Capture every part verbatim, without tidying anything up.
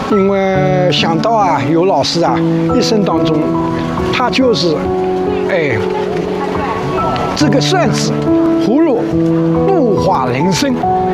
因为想到啊，尤老师啊，一生当中，他就是哎这个扇子葫芦怒发人生，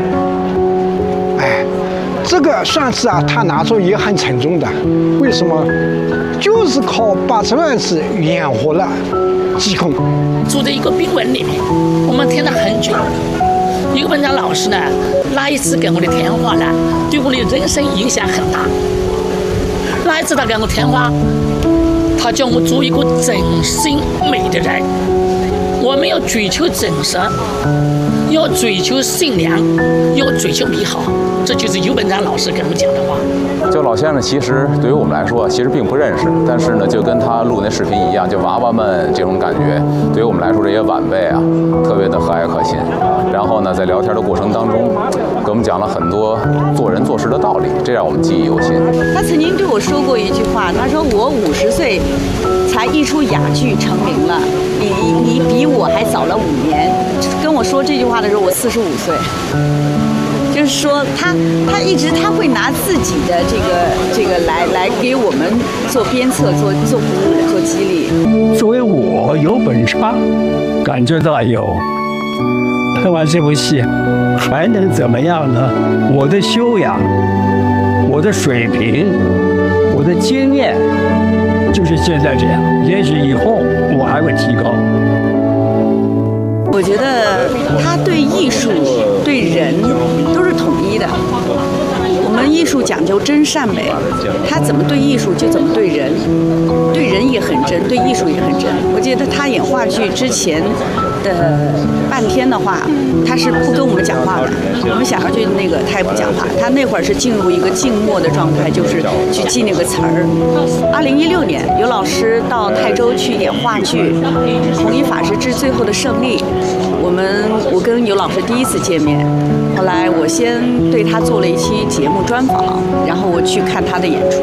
哎，这个扇子啊，他拿着也很沉重的。为什么？就是靠把这扇子演活了济公。 住在一个宾馆里面，我们听了很久。尤本章老师呢，那一次给我的谈话呢，对我的人生影响很大。那一次他给我谈话，他叫我做一个真心美的人。我们要追求真实，要追求善良，要追求美好，这就是尤本章老师跟我讲的话。 就老先生其实对于我们来说，其实并不认识，但是呢，就跟他录那视频一样，就娃娃们这种感觉，对于我们来说，这些晚辈啊，特别的和蔼可亲。然后呢，在聊天的过程当中，给我们讲了很多做人做事的道理，这让我们记忆犹新。 他曾经对我说过一句话，他说我五十岁才一出哑剧成名了，你你比我还早了五年。跟我说这句话的时候，我四十五岁。就是说他，他一直他会拿自己的这个这个来来给我们做鞭策、做做鼓舞、做激励。 作为我尤本昌，感觉到有看完这部戏还能怎么样呢？我的修养、我的水平、我的经验，就是现在这样。也许以后我还会提高。 我觉得他对艺术、对人都是统一的。我们艺术讲究真善美，他怎么对艺术就怎么对人，对人也很真，对艺术也很真。我记得他演话剧之前的半天的话，他是不跟我们讲话的。我们想要去那个，他也不讲话。他那会儿是进入一个静默的状态，就是去记那个词儿。二零一六年，尤老师到泰州去演话剧《弘一法师之最后的胜利》，我们我跟尤老师第一次见面。后来我先对他做了一期节目专访，然后我去看他的演出。